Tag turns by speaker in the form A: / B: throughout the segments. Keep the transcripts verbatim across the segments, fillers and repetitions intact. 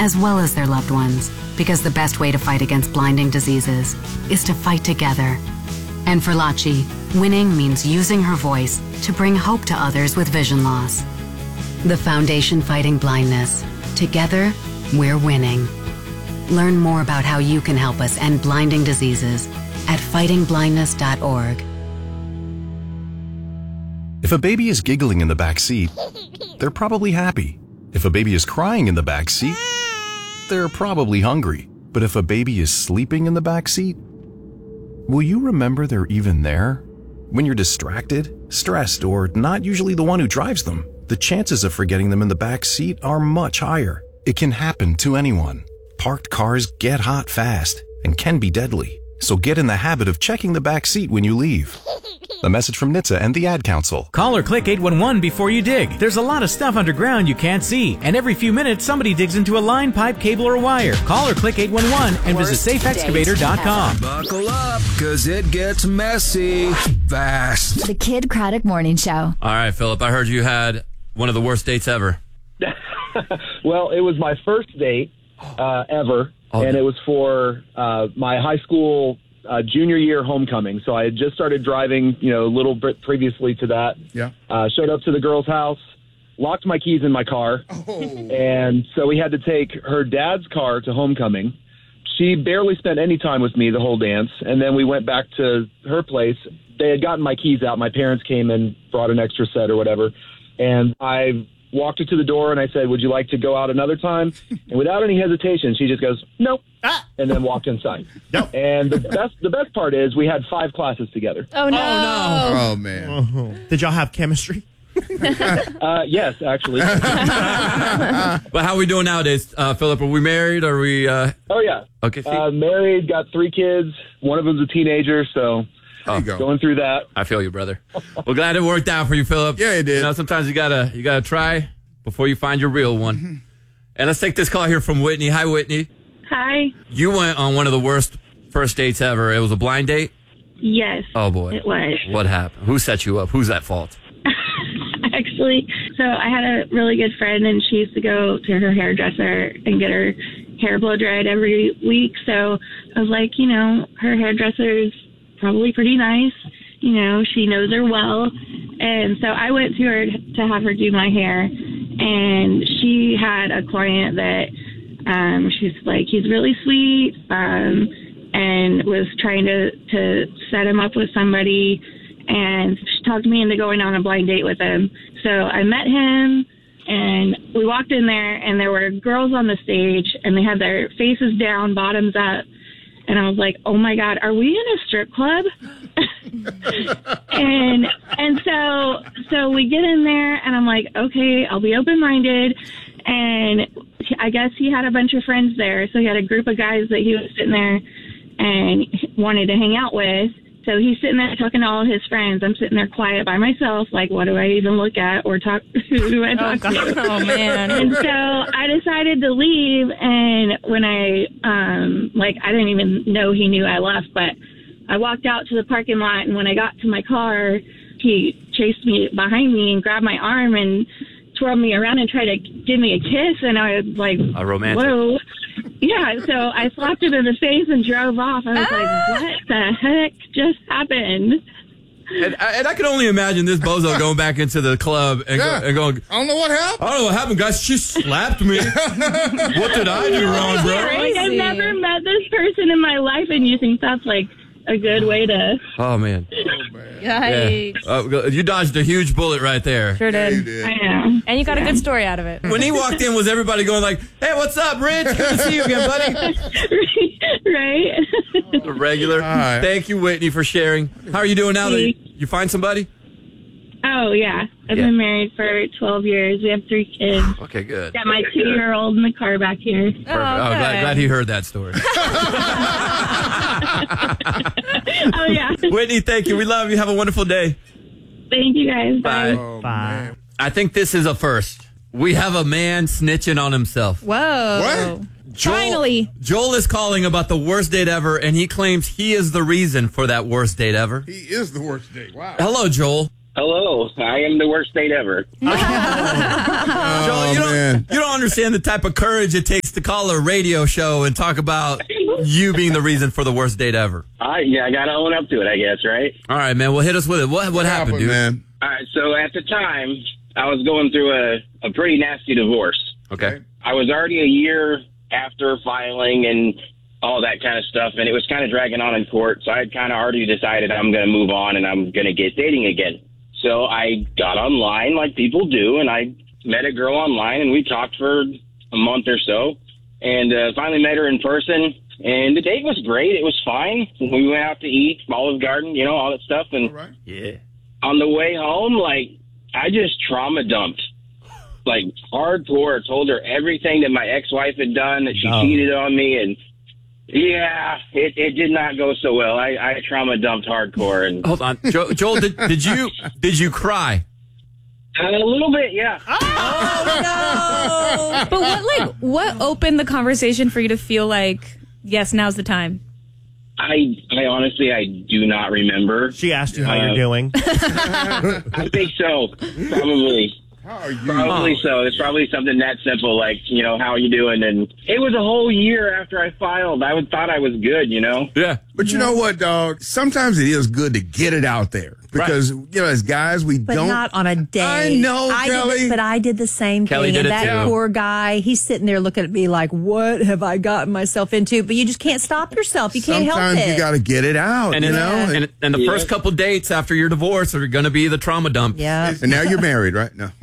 A: as well as their loved ones, because the best way to fight against blinding diseases is to fight together. And for Lachi, winning means using her voice to bring hope to others with vision loss. The Foundation Fighting Blindness. Together, we're winning. Learn more about how you can help us end blinding diseases at fighting blindness dot org.
B: If a baby is giggling in the back seat, they're probably happy. If a baby is crying in the back seat, they're probably hungry. But if a baby is sleeping in the back seat, will you remember they're even there? When you're distracted, stressed, or not usually the one who drives them, the chances of forgetting them in the back seat are much higher. It can happen to anyone. Parked cars get hot fast and can be deadly. So get in the habit of checking the back seat when you leave. A message from N H T S A and the Ad Council.
C: Call or click eight one one before you dig. There's a lot of stuff underground you can't see, and every few minutes somebody digs into a line, pipe, cable, or wire. Call or click eight one one and visit safe excavator dot com.
D: Buckle up, cause it gets messy fast.
E: The Kid Craddock Morning Show.
F: All right, Philip, I heard you had one of the worst dates ever.
G: Well, it was my first date uh, ever,
F: Oh,
G: and
F: no.
G: it was for uh, my high school uh, junior year homecoming. So I had just started driving, you know, a little bit previously to that.
H: Yeah.
G: Uh, showed up to the girl's house, locked my keys in my car,
H: Oh.
G: and so we had to take her dad's car to homecoming. She barely spent any time with me the whole dance, and then we went back to her place. They had gotten my keys out. My parents came and brought an extra set or whatever, and I walked her to the door, and I said, would you like to go out another time? And without any hesitation, she just goes, nope,
H: Ah.
G: and then walked inside.
H: Nope.
G: And the best the best part is we had five classes together.
E: Oh, no.
H: Oh, man.
I: Did y'all have chemistry?
G: Uh, yes, actually.
F: But how are we doing nowadays, uh, Philip? Are we married? Are we... Uh...
G: Oh, yeah.
F: Okay, see?
G: Uh, married, got three kids. One of them's a teenager, so
H: There you go.
G: going through that.
F: I feel you, brother. Well, glad it worked out for you, Philip.
H: Yeah, it did.
F: You know, sometimes you gotta you gotta try before you find your real one.
H: Mm-hmm.
F: And let's take this call here from Whitney. Hi, Whitney.
J: Hi.
F: You went on one of the worst first dates ever. It was a blind date?
J: Yes.
F: Oh, boy.
J: It was.
F: What happened? Who set you up? Who's at fault?
J: Actually, so I had a really good friend, and she used to go to her hairdresser and get her hair blow dried every week. So I was like, you know, her hairdresser's probably pretty nice. You know, she knows her well. And so I went to her to have her do my hair, and she had a client that um, she's like, he's really sweet, um, and was trying to, to set him up with somebody. And she talked me into going on a blind date with him. So I met him, and we walked in there, and there were girls on the stage, and they had their faces down, bottoms up. And I was like, oh, my God, are we in a strip club? and and so so we get in there, and I'm like, okay, I'll be open-minded. And I guess he had a bunch of friends there. So he had a group of guys that he was sitting there and wanted to hang out with. So he's sitting there talking to all his friends. I'm sitting there quiet by myself, like, what do I even look at or talk? Who do I talk
E: Oh,
J: to?
E: God. Oh, man.
J: And so I decided to leave. And when I, um, like, I didn't even know he knew I left, but I walked out to the parking lot. And when I got to my car, he chased me behind me and grabbed my arm and twirled me around and tried to give me a kiss. And I was like,
F: A romantic.
J: whoa. Yeah, so I slapped him in the face and drove off. I was
E: Ah.
J: like, what the heck just happened?
F: And I, and I can only imagine this bozo going back into the club and,
H: Yeah.
F: go, and going,
H: I don't know what happened.
F: I don't know what happened, guys. She slapped me. What did I do wrong, bro?
J: Like, I've never met this person in my life, and you think that's like a good way to...
F: Oh, man.
E: Yikes.
F: Yeah. Uh, you dodged a huge bullet right there.
E: Sure
H: Yeah, you
E: did.
H: did.
J: I know.
E: And you got a good story out of it.
F: When he walked in, was everybody going like, hey, what's up, Rich? Good to see you again, buddy.
J: Right?
F: The regular.
H: All right.
F: Thank you, Whitney, for sharing. How are you doing now that you, you find somebody?
J: Oh, yeah. I've
F: Yeah.
J: been married for twelve years. We have three kids.
F: Okay, good.
J: Got my two-year-old in the car back here.
F: Perfect. Oh, glad, glad he heard that story.
J: Oh, yeah.
F: Whitney, thank you. We love you. Have a wonderful day.
J: Thank you, guys. Bye.
F: Bye.
H: Oh,
I: Bye.
H: man.
F: I think this is a first. We have a man snitching on himself.
E: Whoa.
H: What?
F: Joel-
E: Finally.
F: Joel is calling about the worst date ever, and he claims he is the reason for that worst date ever.
H: He is the worst date. Wow.
F: Hello, Joel.
I: Hello, I am the worst date ever.
H: Oh,
F: Joel, you
H: man.
F: don't, you don't understand the type of courage it takes to call a radio show and talk about you being the reason for the worst date ever.
I: I, yeah, I got to own up to it, I guess, right?
F: All right, man. Well, hit us with it. What what happened, dude?
H: man?
I: All right, so at the time, I was going through a, a pretty nasty divorce.
F: Okay.
I: I was already a year after filing and all that kind of stuff, and it was kind of dragging on in court, so I had kind of already decided I'm going to move on and I'm going to get dating again. So I got online like people do, and I met a girl online, and we talked for a month or so, and uh, finally met her in person, and the date was great. It was fine. We went out to eat, Olive Garden, you know, all that stuff, and
H: Right.
F: Yeah.
I: on the way home, like, I just trauma dumped, like, hardcore, told her everything that my ex-wife had done, that she
K: Oh.
I: cheated on me, and yeah, it, it did not go so well. I, I trauma dumped hardcore, and
F: Hold on, jo- Joel. Did, did you did you cry?
I: a little bit, yeah.
E: Oh, no. But what, like, what opened the conversation for you to feel like, yes, now's the time?
I: I, I honestly, I do not remember.
K: She asked you how
I: Uh,
K: you're doing.
I: I think so, probably.
H: How are you?
I: Probably so. It's probably something that simple, like, you know, how are you doing? And it was a whole year after I filed. I would, thought I was good, you know?
F: Yeah.
H: But you know what, dog? Sometimes it is good to get it out there because, you know, as guys, we
L: But
H: don't.
L: not on a day.
H: I know,
L: I did
H: Kelly.
L: it, but I did the same
F: Kelly
L: thing.
F: did
L: and
F: it
L: that
F: too.
L: poor guy, he's sitting there looking at me like, what have I gotten myself into? But you just can't stop yourself. You can't
H: Sometimes
L: help it.
H: you got to get it out,
F: And
H: you
F: it's-
H: know?
F: and, and the
I: Yeah.
F: first couple dates after your divorce are going to be the trauma dump.
L: yeah.
H: And now you're married, right? No.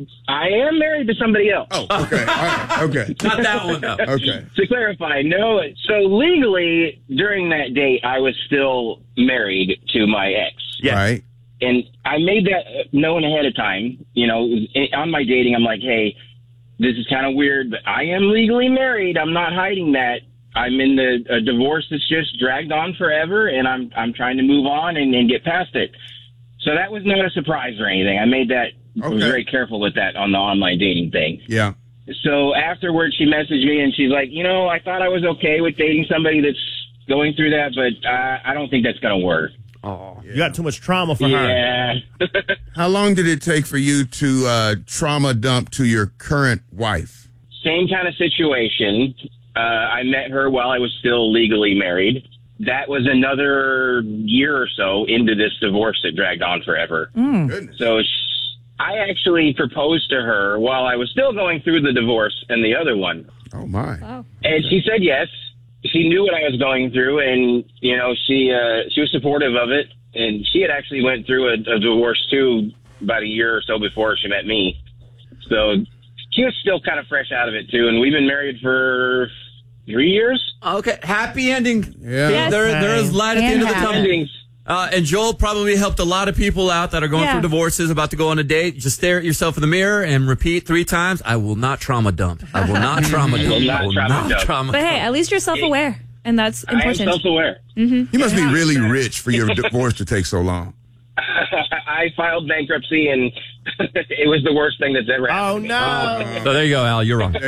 I: I am married to somebody else.
H: Oh, okay. All right. Okay.
F: Not that one though.
H: Okay.
I: To clarify, no. So legally, during that date, I was still married to my ex.
F: Yeah.
H: Right.
I: And I made that known ahead of time. You know, on my dating, I'm like, hey, this is kind of weird, but I am legally married. I'm not hiding that. I'm in the a divorce that's just dragged on forever, and I'm I'm trying to move on and, and get past it. So that was not a surprise or anything. I made that. I was
H: Okay.
I: very careful with that on the online dating thing.
H: Yeah.
I: So afterwards, she messaged me and she's like, you know, I thought I was okay with dating somebody that's going through that, but uh, I don't think that's going to work.
F: Oh.
K: You got too much trauma for her.
I: Yeah.
H: How long did it take for you to uh, trauma dump to your current wife?
I: Same kind of situation. Uh, I met her while I was still legally married. That was another year or so into this divorce that dragged on forever.
H: Goodness.
I: So sh I actually proposed to her while I was still going through the divorce and the other one.
H: Oh, my.
I: And she said yes. She knew what I was going through, and you know she uh, she was supportive of it. And she had actually went through a, a divorce too about a year or so before she met me. So she was still kind of fresh out of it too. And we've been married for three years.
F: Okay. Happy ending.
H: Yeah.
E: Yes.
F: There, there is light at the
L: And
F: end of the
L: happy.
F: tunnel.
I: Endings.
F: Uh, and Joel probably helped a lot of people out that are going
E: Yeah.
F: through divorces, about to go on a date. Just stare at yourself in the mirror and repeat three times, I will not trauma dump. I will not trauma dump.
I: not
F: I will
I: trauma
F: not
I: dump.
F: trauma
E: But
F: dump.
E: hey, at least you're self-aware, and that's
I: I am
E: important.
I: self-aware.
H: You must be really rich for your divorce to take so long.
I: I filed bankruptcy, and it was the worst thing that's ever happened.
K: Oh,
I: to me.
K: no.
F: So there you go, Al. You're wrong.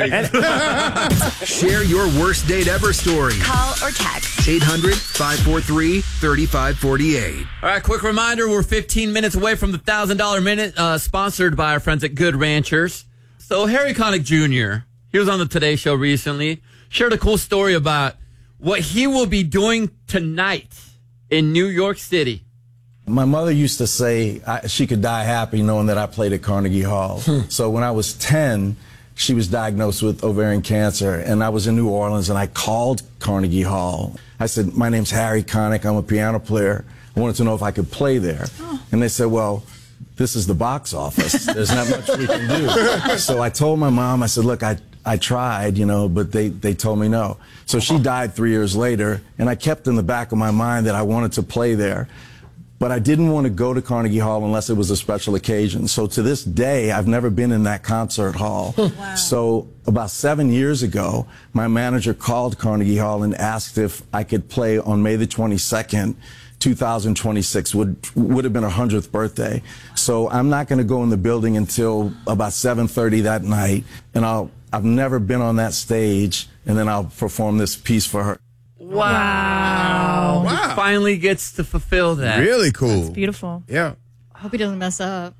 D: Share your worst date ever story.
M: Call or text.
D: eight hundred, five four three, three five four eight.
F: All right, quick reminder, we're fifteen minutes away from the one thousand dollars minute, uh, sponsored by our friends at Good Ranchers. So Harry Connick Junior, he was on the Today Show recently, shared a cool story about what he will be doing tonight in New York City.
N: My mother used to say I, she could die happy knowing that I played at Carnegie Hall. So when I was ten, she was diagnosed with ovarian cancer, and I was in New Orleans, and I called Carnegie Hall. I said, my name's Harry Connick. I'm a piano player. I wanted to know if I could play there. And they said, well, this is the box office. There's not much we can do. So I told my mom, I said, look, I, I tried, you know, but they, they told me no. So she died three years later, and I kept in the back of my mind that I wanted to play there. But I didn't want to go to Carnegie Hall unless it was a special occasion. So to this day, I've never been in that concert hall. Wow. So about seven years ago, my manager called Carnegie Hall and asked if I could play on May the twenty-second, two thousand twenty-six, would would have been her hundredth birthday. So I'm not going to go in the building until about seven thirty that night, and I'll I've never been on that stage, and then I'll perform this piece for her.
F: Wow.
H: Wow.
F: He finally gets to fulfill that.
H: Really cool.
E: Beautiful.
H: Yeah.
K: Hope he doesn't mess up.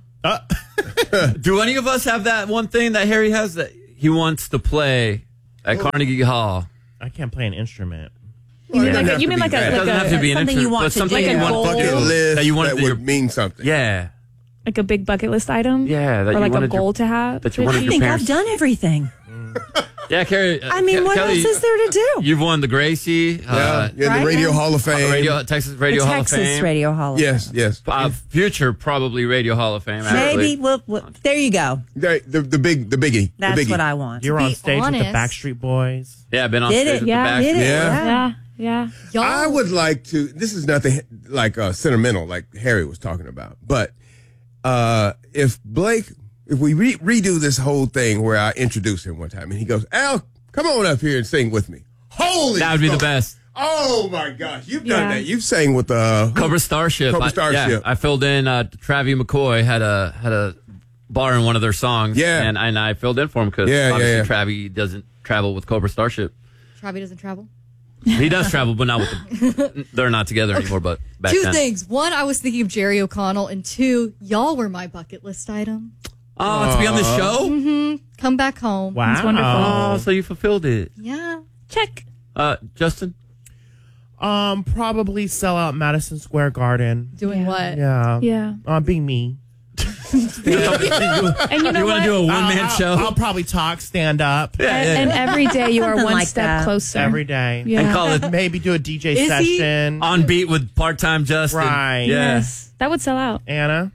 F: Do any of us have that one thing that Harry has that he wants to play at Carnegie Hall?
M: I can't play an instrument.
E: You mean like a, you mean like a,
F: it
E: like
F: doesn't
E: a
F: have to be an
L: something you
F: instrument,
L: want
F: but
L: to
F: something
L: do.
F: you
L: Like a
F: want to
L: goal?
F: do
H: list
F: that you want
H: that
F: to do.
H: would mean something.
F: Yeah,
E: like a big bucket list item?
F: yeah. That
E: Or
F: you
E: like a
F: wanted
E: goal
F: your,
E: to have?
F: that you wanted
L: I
F: your
L: think
F: parents.
L: I've done everything.
F: Yeah, Carrie.
L: I mean,
F: Ke-
L: what
F: Kelly,
L: else is there to do?
F: You've won the Gracie.
H: Yeah,
F: Uh,
H: yeah,
L: Right?
H: the Radio
L: Yeah.
H: Hall of Fame.
F: Radio, Texas Radio
L: the
F: Hall
L: Texas
F: of Fame.
L: Radio Hall of Fame.
H: Yes, yes.
F: Uh, future probably Radio Hall of Fame. Actually.
L: Maybe. Well, well, there you go.
H: The, the, the big, the biggie.
L: That's
H: the biggie.
L: what I want.
M: You were on
K: be
M: stage with the
K: honest.
M: Backstreet Boys.
F: Yeah, I've been on
L: Did
F: stage
L: it?
F: with
E: Yeah,
F: the
L: did
F: Backstreet.
L: it?
H: Yeah.
E: Yeah, yeah.
K: Y'all,
H: I would like to. This is nothing like uh, sentimental, like Harry was talking about. But uh, if Blake, if we re- redo this whole thing where I introduce him one time and he goes, "Al, come on up here and sing with me." Holy,
F: That would be the
H: smokes.
F: best.
H: Oh my gosh, you've done
E: Yeah.
H: that. You've sang with uh,
F: Cobra Starship.
H: Cobra
F: I-
H: Starship.
F: yeah, I filled in. Uh, Travie McCoy had a had a bar in one of their songs.
H: Yeah.
F: and and I filled in for him because
H: Yeah, yeah,
F: obviously
H: yeah.
F: Travie doesn't travel with Cobra Starship.
K: Travis doesn't travel.
F: He does travel, but not with them. They're not together anymore. But back
K: Two
F: then.
K: things. One, I was thinking of Jerry O'Connell, and two, y'all were my bucket list item.
F: Oh, to be on the show.
K: Mm-hmm. Come back home.
M: Wow.
E: It's wonderful.
F: Oh, so you fulfilled it.
K: Yeah.
E: Check.
F: Uh, Justin.
M: Um, probably sell out Madison Square Garden.
K: Doing what?
M: Yeah.
E: Yeah.
M: Uh, being me.
E: And you know
F: You want
E: what?
F: to do a one man
M: I'll,
F: show?
M: I'll, I'll probably talk, stand up
F: yeah, yeah,
E: And
F: yeah.
E: every day you are
L: Something
E: one
L: like
E: step
L: that.
E: closer.
M: every day.
E: Yeah.
F: And call it
M: Maybe do a D J
K: Is he?
M: session.
F: on beat with part time Justin.
M: Right.
F: Yeah.
E: Yes. That would sell out.
M: Anna.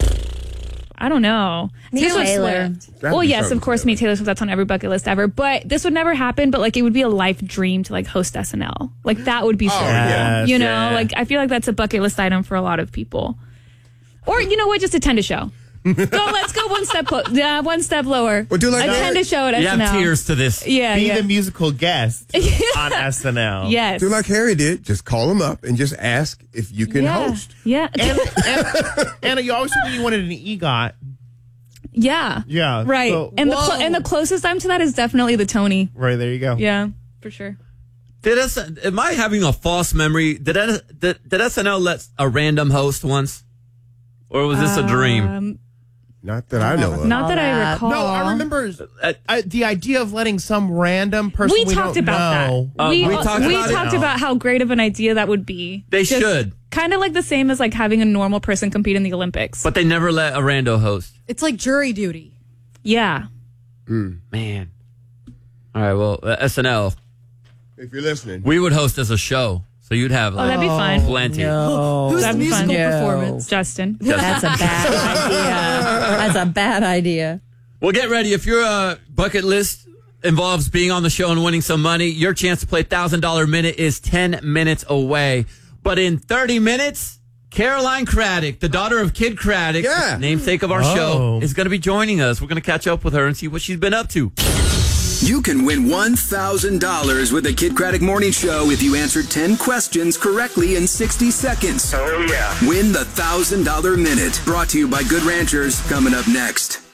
E: I don't know.
L: Meet
E: This was-
L: Taylor.
H: That'd
E: Well,
H: be
E: yes,
H: something
E: of course,
H: to
E: meet Taylor Swift. That's on every bucket list ever. But this would never happen. But like, it would be a life dream to like host S N L. Like that would be so cool.
M: yes.
E: You know,
F: Yeah.
E: like I feel like that's a bucket list item for a lot of people. Or you know what? Just attend a show. Go. Let's go one step. Clo- yeah, one step lower.
H: Well, do like
E: attend
H: that.
E: a show at
F: You
E: S N L.
F: have tears to this.
E: Yeah.
M: Be
E: yeah.
M: the musical guest on S N L.
E: Yes.
H: Do like Harry did. Just call him up and just ask if you can
E: yeah.
H: host.
E: Yeah.
M: And, and, Anna, you always said you wanted an EGOT.
E: yeah.
M: Yeah.
E: Right.
M: So-
E: and the clo- and the closest I'm to that is definitely the Tony.
M: Right, there you go.
E: Yeah, for sure.
F: Did S- am I having a false memory? Did, S- did did S N L let a random host once, or was this a dream?
E: Um,
H: Not that I know of.
E: not that I
L: that.
E: recall.
M: No, I remember uh, the idea of letting some random person
E: We
M: we,
E: talked
M: don't
E: about
M: know.
E: that.
F: Uh,
E: we
F: we
E: uh,
F: talked
E: we
F: about it?
E: talked about how great of an idea that would be.
F: They should.
E: Kind of like the same as like having a normal person compete in the Olympics.
F: But they never let a rando host.
K: It's like jury duty.
E: Yeah.
F: Man. All right. Well, uh, S N L.
H: If you're listening,
F: We would host as a show, so you'd have
E: Oh,
F: like
E: that'd be fun.
F: plenty.
L: No.
K: Who's
E: That'd
K: the
E: be fun.
K: musical
L: No.
K: performance?
E: Justin.
L: That's a bad idea. That's a bad idea.
F: Well, get ready. If your uh, bucket list involves being on the show and winning some money, your chance to play one thousand dollars Minute is ten minutes away. But in thirty minutes, Caroline Craddock, the daughter of Kid Craddock,
H: Yeah.
F: namesake of our
M: Oh.
F: show, is going to be joining us. We're going to catch up with her and see what she's been up to.
O: You can win one thousand dollars with the Kid Craddock Morning Show if you answer ten questions correctly in sixty seconds.
I: Oh, yeah.
O: Win the one thousand dollars Minute. Brought to you by Good Ranchers. Coming up next.